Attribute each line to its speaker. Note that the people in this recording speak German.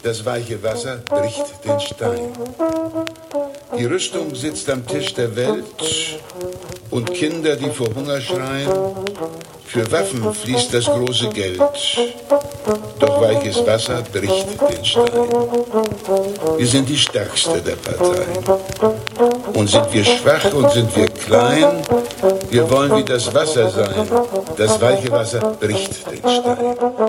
Speaker 1: Das weiche Wasser bricht den Stein. Die Rüstung sitzt am Tisch der Welt und Kinder, die vor Hunger schreien. Für Waffen fließt das große Geld, doch weiches Wasser bricht den Stein. Wir sind die stärkste der Parteien. Und sind wir schwach und sind wir klein, wir wollen wie das Wasser sein. Das weiche Wasser bricht den Stein.